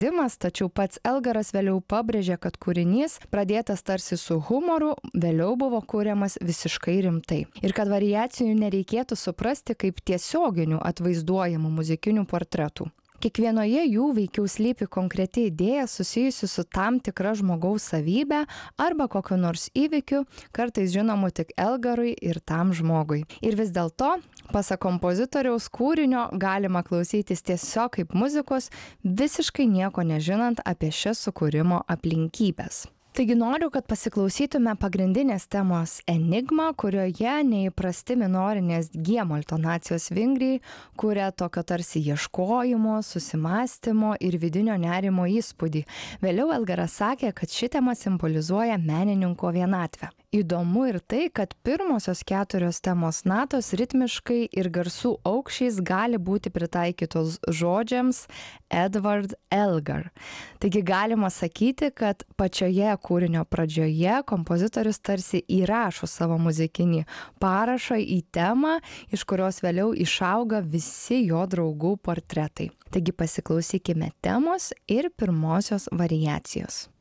tačiau pats Elgaras vėliau pabrėžė, kad kūrinys, pradėtas tarsi su humoru, vėliau buvo kuriamas visiškai rimtai. Ir kad variacijų nereikėtų suprasti kaip tiesioginių atvaizduojamų muzikinių portretų. Kiekvienoje jų veikiau slypi konkreti idėja susijusi su tam tikra žmogaus savybė arba kokiu nors įvykiu, kartais žinomu tik Elgarui ir tam žmogui. Ir vis dėlto, pasak kompozitoriaus, kūrinio galima klausytis tiesiog kaip muzikos, visiškai nieko nežinant apie šias sukūrimo aplinkybės. Taigi noriu, kad pasiklausytume pagrindinės temos enigmą, kurioje neįprasti minorinės G-moll tonacijos vingriai kuria tokio tarsi ieškojimo, susimąstymo ir vidinio nerimo įspūdį. Vėliau Elgaras sakė, kad ši tema simbolizuoja menininko vienatvę. Įdomu ir tai, kad pirmosios 4 temos natos ritmiškai ir garsų aukščiais gali būti pritaikytos žodžiams Edward Elgar. Taigi galima sakyti, kad pačioje kūrinio pradžioje kompozitorius tarsi įrašo savo muzikinį parašą į temą, iš kurios vėliau išauga visi jo draugų portretai. Taigi pasiklausykime temos ir pirmosios variacijos.